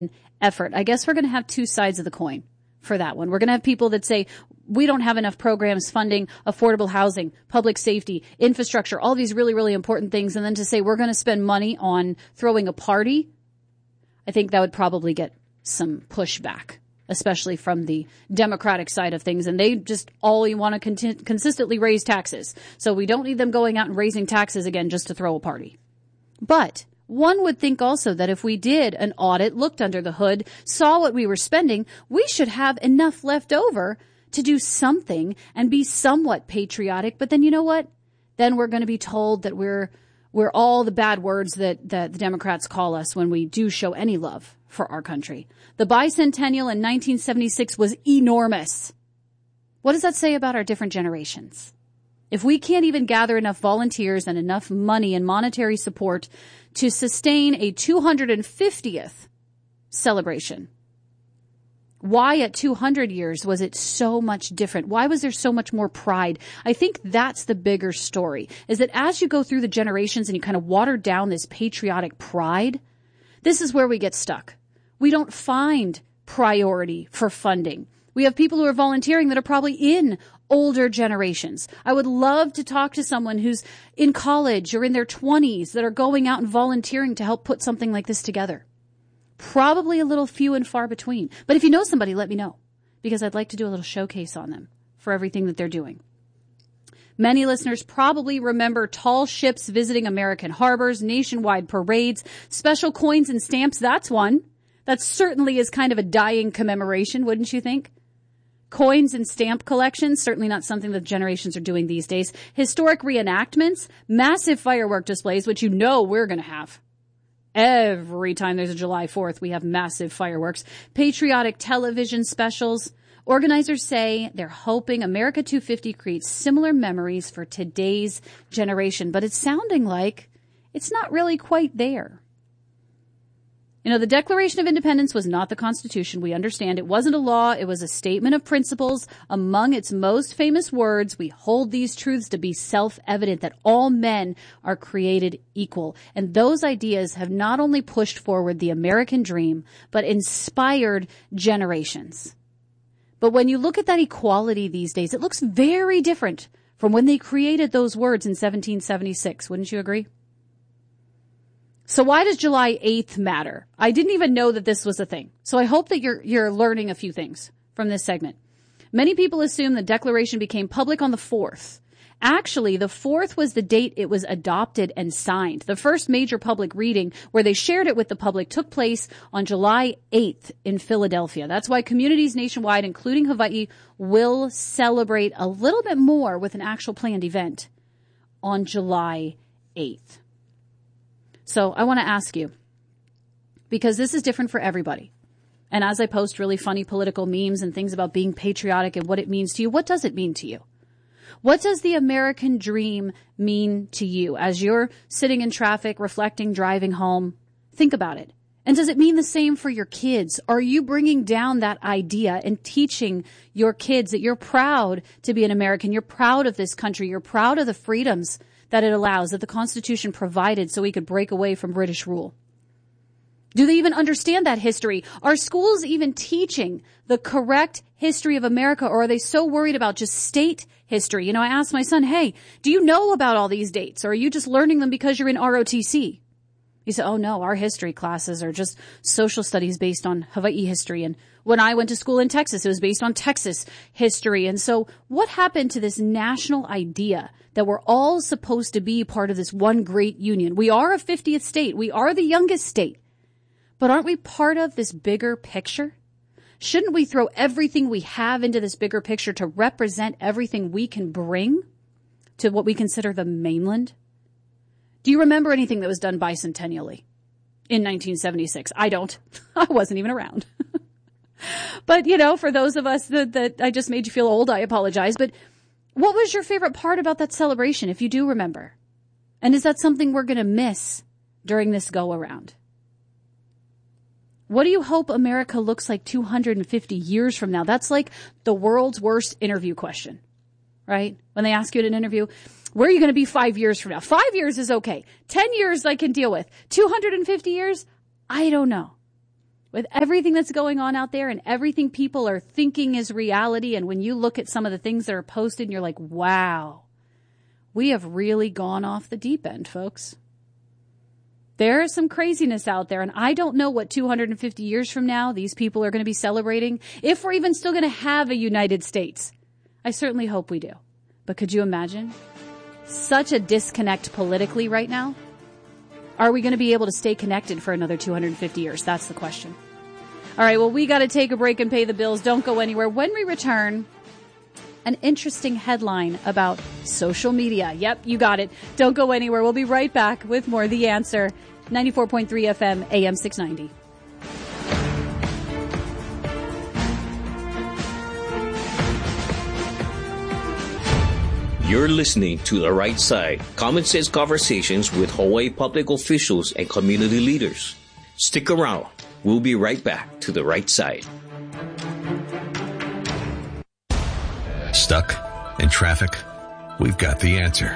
effort. I guess we're going to have two sides of the coin for that one. We're going to have people that say, we don't have enough programs funding affordable housing, public safety, infrastructure, all these really, really important things. And then to say we're going to spend money on throwing a party, I think that would probably get some pushback, especially from the Democratic side of things. And they just all want to consistently raise taxes. So we don't need them going out and raising taxes again just to throw a party. But one would think also that if we did an audit, looked under the hood, saw what we were spending, we should have enough left over to do something and be somewhat patriotic. But then you know what? Then we're going to be told that we're all the bad words that the Democrats call us when we do show any love for our country. The bicentennial in 1976 was enormous. What does that say about our different generations? If we can't even gather enough volunteers and enough money and monetary support to sustain a 250th celebration, why at 200 years was it so much different? Why was there so much more pride? I think that's the bigger story, is that as you go through the generations and you kind of water down this patriotic pride, this is where we get stuck. We don't find priority for funding. We have people who are volunteering that are probably in older generations. I would love to talk to someone who's in college or in their 20s that are going out and volunteering to help put something like this together. Probably a little few and far between. But if you know somebody, let me know, because I'd like to do a little showcase on them for everything that they're doing. Many listeners probably remember tall ships visiting American harbors, nationwide parades, special coins and stamps. That's one. That certainly is kind of a dying commemoration, wouldn't you think? Coins and stamp collections, certainly not something that generations are doing these days. Historic reenactments, massive firework displays, which you know we're going to have. Every time there's a July 4th, we have massive fireworks. Patriotic television specials. Organizers say they're hoping America 250 creates similar memories for today's generation, but it's sounding like it's not really quite there. You know, the Declaration of Independence was not the Constitution. We understand it wasn't a law. It was a statement of principles. Among its most famous words, we hold these truths to be self-evident that all men are created equal. And those ideas have not only pushed forward the American dream, but inspired generations. But when you look at that equality these days, it looks very different from when they created those words in 1776. Wouldn't you agree? So why does July 8th matter? I didn't even know that this was a thing. So I hope that you're learning a few things from this segment. Many people assume the Declaration became public on the 4th. Actually, the 4th was the date it was adopted and signed. The first major public reading where they shared it with the public took place on July 8th in Philadelphia. That's why communities nationwide, including Hawaii, will celebrate a little bit more with an actual planned event on July 8th. So I want to ask you, because this is different for everybody. And as I post really funny political memes and things about being patriotic and what it means to you, what does it mean to you? What does the American dream mean to you as you're sitting in traffic, reflecting, driving home? Think about it. And does it mean the same for your kids? Are you bringing down that idea and teaching your kids that you're proud to be an American? You're proud of this country. You're proud of the freedoms that it allows, that the Constitution provided so we could break away from British rule. Do they even understand that history? Are schools even teaching the correct history of America, or are they so worried about just state history? You know, I asked my son, hey, do you know about all these dates, or are you just learning them because you're in ROTC? He said, oh no, our history classes are just social studies based on Hawaii history. And when I went to school in Texas, it was based on Texas history. And so what happened to this national idea that we're all supposed to be part of this one great union? We are a 50th state. We are the youngest state. But aren't we part of this bigger picture? Shouldn't we throw everything we have into this bigger picture to represent everything we can bring to what we consider the mainland? Do you remember anything that was done bicentennially in 1976? I don't. I wasn't even around. But, you know, for those of us that I just made you feel old, I apologize. But what was your favorite part about that celebration, if you do remember? And is that something we're going to miss during this go-around? What do you hope America looks like 250 years from now? That's like the world's worst interview question, right? When they ask you at an interview, where are you going to be 5 years from now? 5 years is okay. 10 years I can deal with. 250 years? I don't know. With everything that's going on out there and everything people are thinking is reality, and when you look at some of the things that are posted, and you're like, wow, we have really gone off the deep end, folks. There is some craziness out there, and I don't know what 250 years from now these people are going to be celebrating, if we're even still going to have a United States. I certainly hope we do. But could you imagine? Such a disconnect politically right now. Are we going to be able to stay connected for another 250 years? That's the question. All right, well, we got to take a break and pay the bills. Don't go anywhere. When we return, an interesting headline about social media. Yep, you got it. Don't go anywhere. We'll be right back with more The Answer. 94.3 FM, AM 690. You're listening to The Right Side, common sense conversations with Hawaii public officials and community leaders. Stick around. We'll be right back to The Right Side. Stuck in traffic? We've got the answer.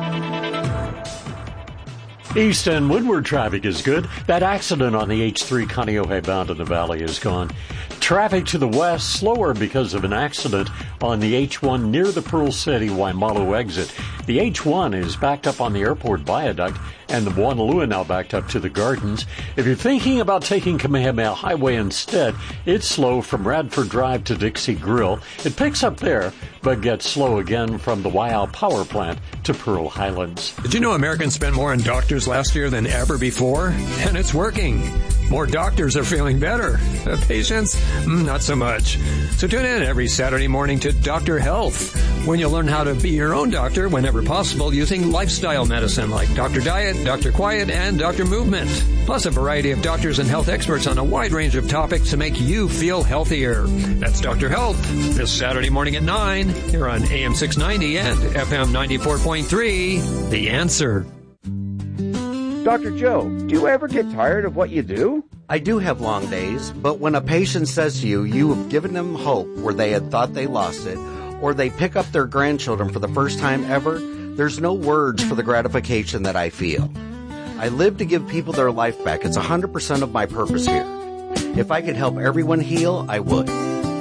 East and windward traffic is good. That accident on the H3 Kaneohe bound in the valley is gone. Traffic to the west slower because of an accident on the H1 near the Pearl City Waimalu exit. The H1 is backed up on the airport viaduct, and the Moanalua now backed up to the Gardens. If you're thinking about taking Kamehameha Highway instead, it's slow from Radford Drive to Dixie Grill. It picks up there, but gets slow again from the Waiau Power Plant to Pearl Highlands. Did you know Americans spent more on doctors last year than ever before? And it's working. More doctors are feeling better. Patients, not so much. So tune in every Saturday morning to Dr. Health, when you'll learn how to be your own doctor whenever possible using lifestyle medicine like Dr. Diet, Dr. Quiet, and Dr. Movement. Plus a variety of doctors and health experts on a wide range of topics to make you feel healthier. That's Dr. Health, this Saturday morning at 9 here on AM 690 and FM 94.3, The Answer. Dr. Joe, do you ever get tired of what you do? I do have long days, but when a patient says to you, you have given them hope where they had thought they lost it, or they pick up their grandchildren for the first time ever, there's no words for the gratification that I feel. I live to give people their life back. It's 100% of my purpose here. If I could help everyone heal, I would.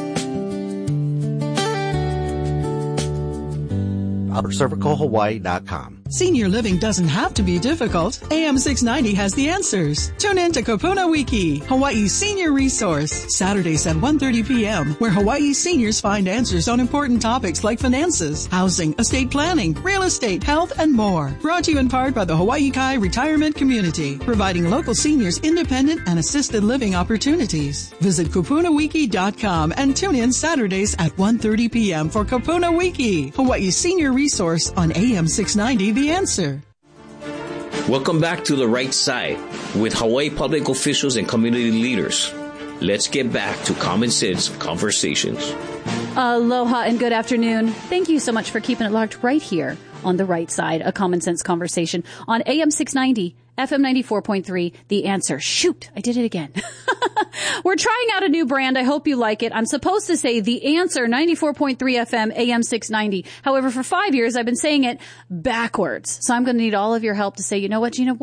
CervicalHawaii.com. Senior living doesn't have to be difficult. AM 690 has the answers. Tune in to Kopuna Wiki, Hawaii's senior resource, Saturdays at 1:30 p.m., where Hawaii seniors find answers on important topics like finances, housing, estate planning, real estate, health, and more. Brought to you in part by the Hawaii Kai Retirement Community, providing local seniors independent and assisted living opportunities. Visit kopunawiki.com and tune in Saturdays at 1:30 p.m. for Kopuna Wiki, Hawaii's senior resource on AM 690 The Answer. Welcome back to The Right Side with Hawaii public officials and community leaders. Let's get back to common sense conversations. Aloha and good afternoon. Thank you so much for keeping it locked right here on The Right Side, a common sense conversation on AM 690, FM 94.3, The Answer. Shoot, I did it again. We're trying out a new brand. I hope you like it. I'm supposed to say The Answer, 94.3 FM, AM 690. However, for 5 years, I've been saying it backwards. So I'm going to need all of your help to say, you know what, Gina?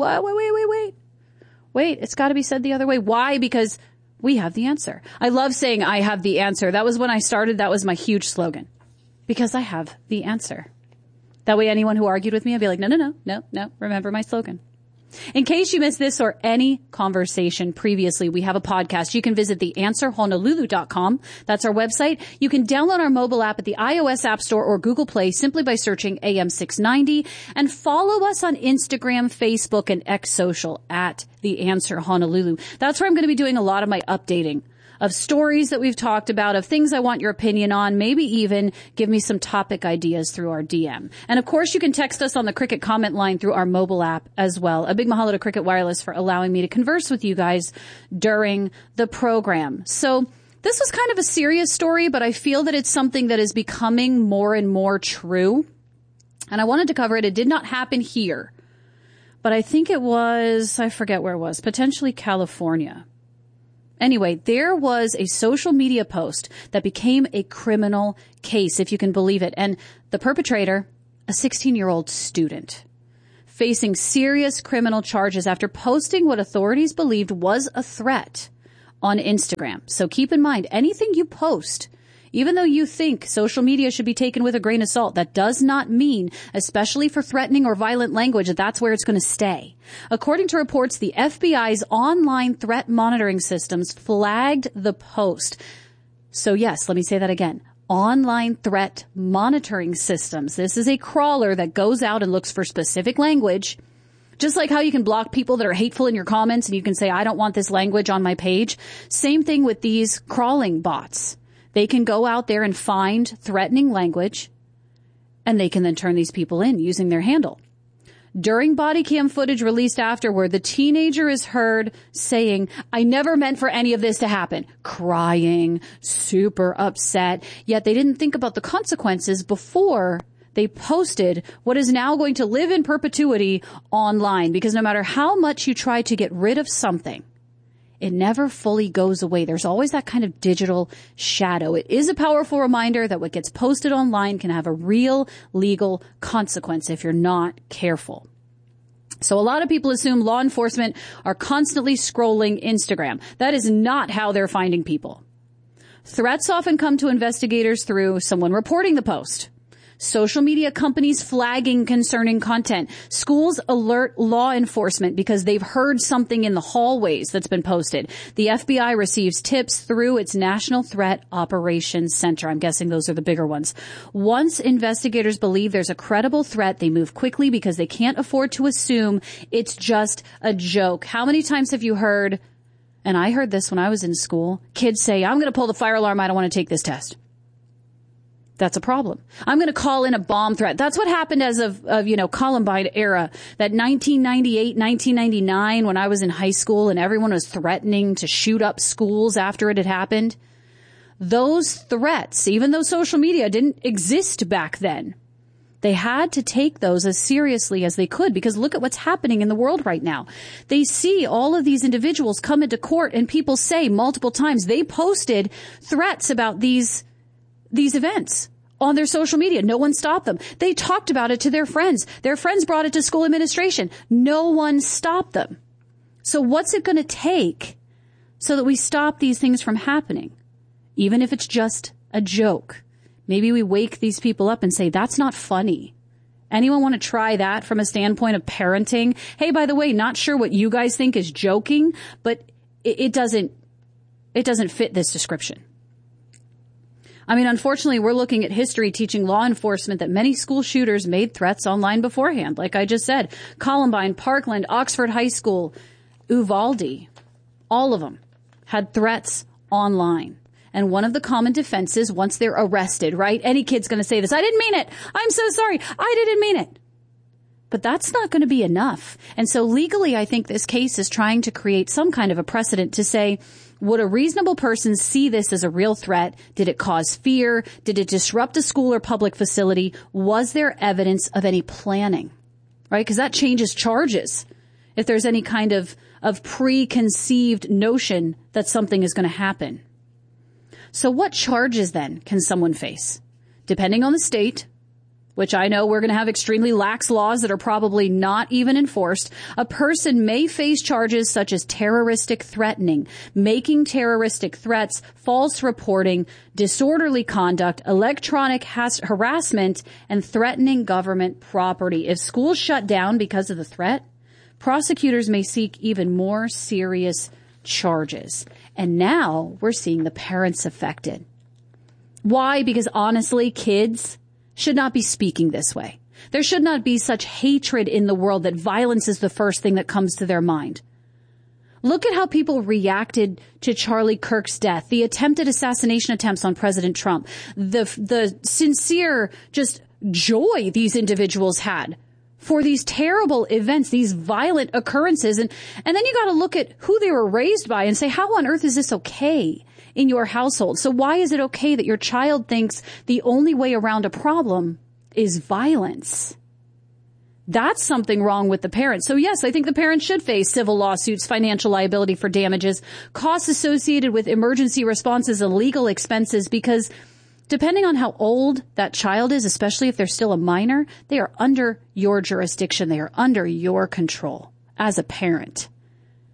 Wait, it's got to be said the other way. Why? Because we have the answer. I love saying I have the answer. That was when I started. That was my huge slogan. Because I have the answer. That way anyone who argued with me, I'd be like, no, remember my slogan. In case you missed this or any conversation previously, we have a podcast. You can visit theanswerhonolulu.com. That's our website. You can download our mobile app at the iOS App Store or Google Play simply by searching AM 690 and follow us on Instagram, Facebook, and X Social at The Answer Honolulu. That's where I'm going to be doing a lot of my updating of stories that we've talked about, of things I want your opinion on, maybe even give me some topic ideas through our DM. And of course, you can text us on the Cricket comment line through our mobile app as well. A big mahalo to Cricket Wireless for allowing me to converse with you guys during the program. So this was kind of a serious story, but I feel that it's something that is becoming more and more true. And I wanted to cover it. It did not happen here, but I think it was, I forget where it was, potentially California. Anyway, there was a social media post that became a criminal case, if you can believe it. And the perpetrator, a 16-year-old student, facing serious criminal charges after posting what authorities believed was a threat on Instagram. So keep in mind, anything you post, even though you think social media should be taken with a grain of salt, that does not mean, especially for threatening or violent language, that that's where it's going to stay. According to reports, the FBI's online threat monitoring systems flagged the post. So yes, let me say that again. Online threat monitoring systems. This is a crawler that goes out and looks for specific language. Just like how you can block people that are hateful in your comments and you can say, I don't want this language on my page. Same thing with these crawling bots. They can go out there and find threatening language, and they can then turn these people in using their handle. During body cam footage released afterward, the teenager is heard saying, I never meant for any of this to happen, crying, super upset. Yet they didn't think about the consequences before they posted what is now going to live in perpetuity online, because no matter how much you try to get rid of something, it never fully goes away. There's always that kind of digital shadow. It is a powerful reminder that what gets posted online can have a real legal consequence if you're not careful. So a lot of people assume law enforcement are constantly scrolling Instagram. That is not how they're finding people. Threats often come to investigators through someone reporting the post, social media companies flagging concerning content, schools alert law enforcement because they've heard something in the hallways that's been posted. The FBI receives tips through its National Threat Operations Center. I'm guessing those are the bigger ones. Once investigators believe there's a credible threat, they move quickly because they can't afford to assume it's just a joke. How many times have you heard, and I heard this when I was in school, kids say, I'm going to pull the fire alarm. I don't want to take this test. That's a problem. I'm going to call in a bomb threat. That's what happened as of Columbine era, that 1998, 1999, when I was in high school and everyone was threatening to shoot up schools after it had happened. Those threats, even though social media didn't exist back then, they had to take those as seriously as they could, because look at what's happening in the world right now. They see all of these individuals come into court and people say multiple times they posted threats about these events on their social media. No one stopped them. They talked about it to their friends. Their friends brought it to school administration. No one stopped them. So what's it going to take so that we stop these things from happening? Even if it's just a joke. Maybe we wake these people up and say, that's not funny. Anyone want to try that from a standpoint of parenting? Hey, by the way, not sure what you guys think is joking, but it doesn't fit this description. I mean, unfortunately, we're looking at history teaching law enforcement that many school shooters made threats online beforehand. Like I just said, Columbine, Parkland, Oxford High School, Uvalde, all of them had threats online. And one of the common defenses, once they're arrested, right? Any kid's going to say this. I didn't mean it. I'm so sorry. I didn't mean it. But that's not going to be enough. And so legally, I think this case is trying to create some kind of a precedent to say, would a reasonable person see this as a real threat? Did it cause fear? Did it disrupt a school or public facility? Was there evidence of any planning? Right? Because that changes charges. If there's any kind of preconceived notion that something is going to happen. So what charges then can someone face? Depending on the state, which I know we're going to have extremely lax laws that are probably not even enforced, a person may face charges such as terroristic threatening, making terroristic threats, false reporting, disorderly conduct, electronic harassment, and threatening government property. If schools shut down because of the threat, prosecutors may seek even more serious charges. And now we're seeing the parents affected. Why? Because honestly, kids should not be speaking this way. There should not be such hatred in the world that violence is the first thing that comes to their mind. Look at how people reacted to Charlie Kirk's death, the attempted assassination attempts on President Trump, the sincere just joy these individuals had for these terrible events, these violent occurrences. And then you got to look at who they were raised by and say, how on earth is this okay in your household? So why is it okay that your child thinks the only way around a problem is violence? That's something wrong with the parents. So yes, I think the parents should face civil lawsuits, financial liability for damages, costs associated with emergency responses and legal expenses, because depending on how old that child is, especially if they're still a minor, they are under your jurisdiction. They are under your control as a parent.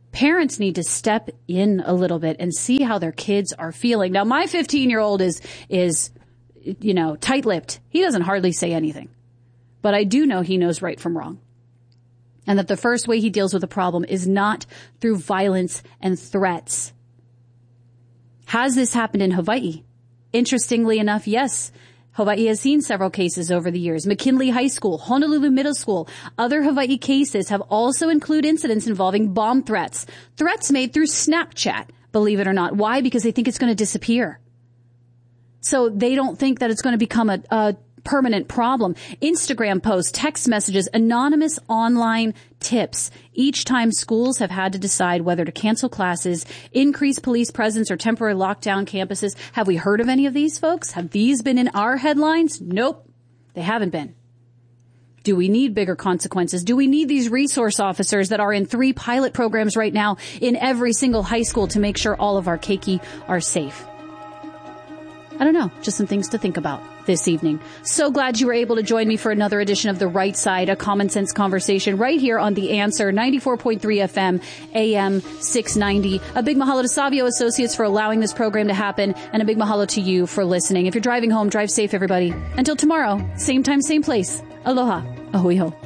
Parents need to step in a little bit and see how their kids are feeling. Now, my 15-year-old is, tight-lipped. He doesn't hardly say anything. But I do know he knows right from wrong. And that the first way he deals with a problem is not through violence and threats. Has this happened in Hawaii? Interestingly enough, yes. Hawaii has seen several cases over the years. McKinley High School, Honolulu Middle School, other Hawaii cases have also included incidents involving bomb threats. Threats made through Snapchat, believe it or not. Why? Because they think it's going to disappear. So they don't think that it's going to become a permanent problem. Instagram posts, text messages, anonymous online tips. Each time schools have had to decide whether to cancel classes, increase police presence, or temporarily lock down campuses. Have we heard of any of these, folks? Have these been in our headlines? Nope, they haven't been. Do we need bigger consequences? Do we need these resource officers that are in 3 pilot programs right now in every single high school to make sure all of our keiki are safe? I don't know. Just some things to think about this evening. So glad you were able to join me for another edition of The Right Side, a common sense conversation right here on The Answer, 94.3 FM, AM 690. A big mahalo to Savio Associates for allowing this program to happen, and a big mahalo to you for listening. If you're driving home, drive safe, everybody. Until tomorrow, same time, same place. Aloha. Ahui ho.